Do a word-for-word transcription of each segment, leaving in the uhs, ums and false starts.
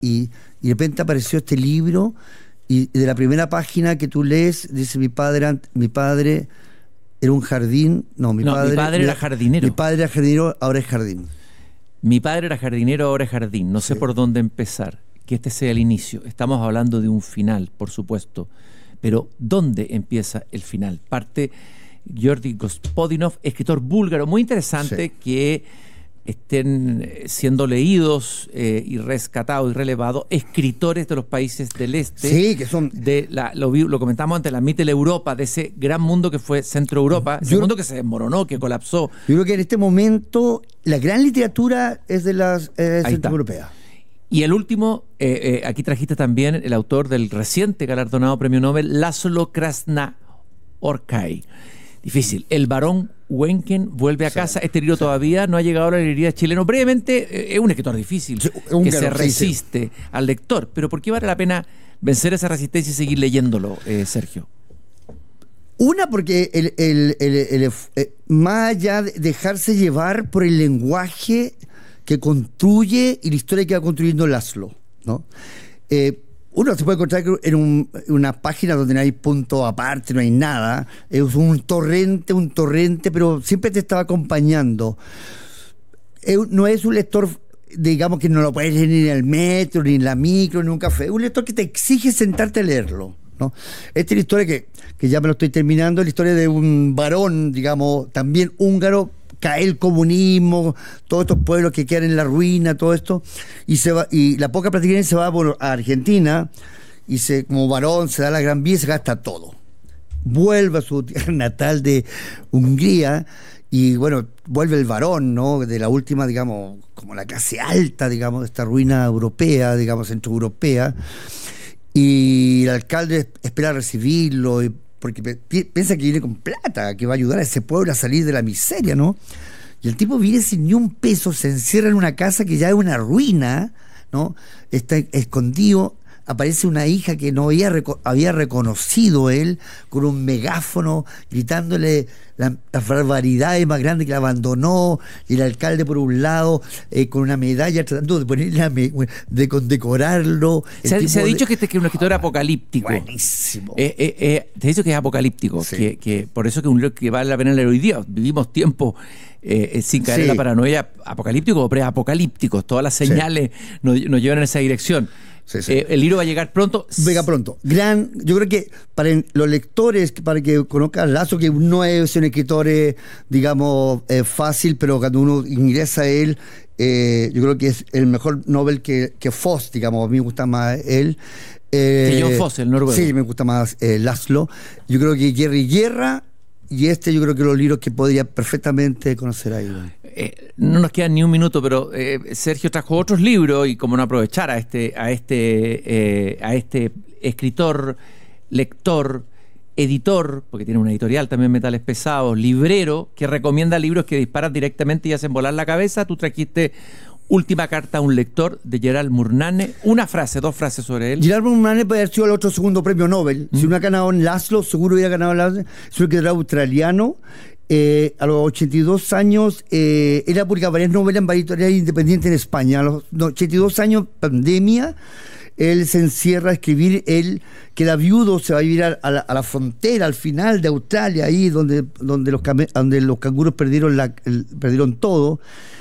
y, y de repente apareció este libro, y de la primera página que tú lees, dice mi padre, mi padre era un jardín, no, mi no, padre, mi padre era jardinero. Mi padre era jardinero, ahora es jardín. Mi padre era jardinero, ahora es jardín. No sé Sí. por dónde empezar. Que este sea el inicio. Estamos hablando de un final, por supuesto. Pero ¿dónde empieza el final? Parte Georgi Gospodinov, escritor búlgaro. Muy interesante Sí. que estén siendo leídos eh, y rescatados y relevados escritores de los países del este. Sí, que son... De la, lo, vi- lo comentamos antes, la Mittel Europa, de ese gran mundo que fue Centro Europa, ese Yo- mundo que se desmoronó, que colapsó. Yo creo que en este momento la gran literatura es de las eh, Ahí está. centroeuropeas. Y el último, eh, eh, aquí trajiste también el autor del reciente galardonado premio Nobel, Laszlo Krasna-Orkai. Difícil. El barón Wenken vuelve a Sí, casa. Este libro sí. todavía no ha llegado a la librería chilena. Brevemente, eh, es un escritor difícil, Sí, que húngaro, se sí, resiste al lector. Pero ¿por qué vale la pena vencer esa resistencia y seguir leyéndolo, eh, Sergio? Una, porque el, el, el, el- el- eh, más allá de dejarse llevar por el lenguaje que construye y la historia que va construyendo Laszlo, ¿no? Eh, uno se puede encontrar en un- una página donde no hay punto aparte, no hay nada, es un torrente, un torrente, pero siempre te estaba acompañando. Eh, no es un lector, digamos, que no lo puedes leer ni en el metro, ni en la micro, ni en un café, es un lector que te exige sentarte a leerlo, ¿no? Esta es la historia que, que ya me lo estoy terminando, la historia de un varón, digamos, también húngaro, cae el comunismo, todos estos pueblos que quedan en la ruina, todo esto, y se va, y la poca plata que tiene se va por, a Argentina, y se, como varón se da la gran vida y se gasta todo. Vuelve a su tierra natal de Hungría, y bueno, vuelve el varón, ¿no? De la última, digamos, como la clase alta, digamos, de esta ruina europea, digamos, centroeuropea, y el alcalde espera recibirlo, y porque pi- piensa que viene con plata, que va a ayudar a ese pueblo a salir de la miseria, ¿no? Y el tipo viene sin ni un peso, se encierra en una casa que ya es una ruina, ¿no? Está escondido, aparece una hija que no había, reco- había reconocido él, con un megáfono, gritándole la- las barbaridades más grandes, que la abandonó, y el alcalde por un lado, eh, con una medalla, tratando de ponerle la me- de condecorarlo. El Se ha, tipo se ha de- dicho que este que es un escritor apocalíptico. Buenísimo. Eh, eh, eh, te he dicho que es apocalíptico, Sí. que, que por eso que es un libro que vale la pena leer hoy día. Vivimos tiempos eh, eh, sin caer Sí. en la paranoia, apocalíptico o preapocalípticos. Todas las señales nos, nos llevan en esa dirección. Sí, sí. Eh, el libro va a llegar pronto. Venga pronto. Gran, yo creo que para en- los lectores, para que conozcan Lazo, que no es un escritor, eh, digamos, eh, fácil, pero cuando uno ingresa a él, eh, yo creo que es el mejor Nobel que, que Foss, digamos, a mí me gusta más él. Eh, Que John Foss, el noruego. Sí, me gusta más eh, Laszlo. Yo creo que Guerra y Guerra, y este yo creo que los libros que podría perfectamente conocer ahí. Eh, no nos queda ni un minuto, pero eh, Sergio trajo otros libros y como no aprovechar a este, a este, eh, a este escritor, lector, editor, porque tiene una editorial también, Metales Pesados, librero, que recomienda libros que disparan directamente y hacen volar la cabeza. Tú trajiste Última carta a un lector, de Gerald Murnane. Una frase, dos frases sobre él. Gerald Murnane puede haber sido el otro segundo premio Nobel. Mm. Si uno ha ganado en Laszlo, seguro hubiera ganado en Laszlo. Es un escritor australiano. Eh, a los ochenta y dos años, eh, él ha publicado varias novelas en varias editoriales independientes en España. A los ochenta y dos años, pandemia, él se encierra a escribir. Él queda viudo, se va a vivir a, a, la, a la frontera, al final de Australia, ahí donde, donde, los, came- donde los canguros perdieron, la, el- perdieron todo.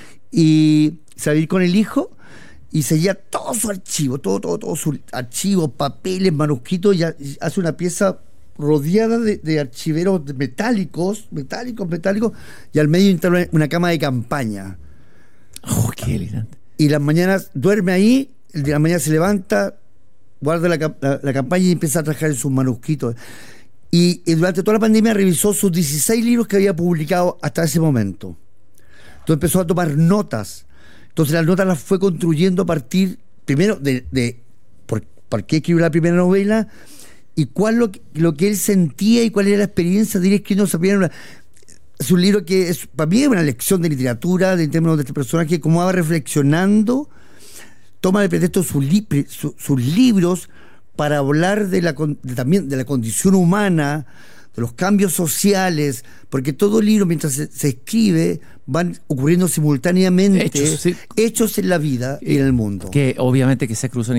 Y se va a vivir con el hijo y seguía todo su archivo, todo, todo, todo su archivo, papeles, manuscritos, y, ha- y hace una pieza rodeada de, de archiveros metálicos, metálicos, metálicos, y al medio instala una cama de campaña. Oh, qué elegante. Y las mañanas duerme ahí, el de la mañana se levanta, guarda la, ca- la- la campaña y empieza a trabajar en sus manuscritos. Y, y durante toda la pandemia revisó sus dieciséis libros que había publicado hasta ese momento. Entonces empezó a tomar notas. Entonces las notas las fue construyendo a partir, primero, de, de por, por qué escribió la primera novela y cuál lo, que- lo que él sentía y cuál era la experiencia de ir escribiendo esa primera novela. Es un libro que es, para mí es una lección de literatura, de en términos de este personaje, cómo va reflexionando, toma de pretexto sus, li- su- sus libros para hablar de la, con- de, también de la condición humana, de los cambios sociales, porque todo el libro, mientras se, se escribe, van ocurriendo simultáneamente Hechos, sí. hechos en la vida y en el mundo. Que obviamente que se cruzan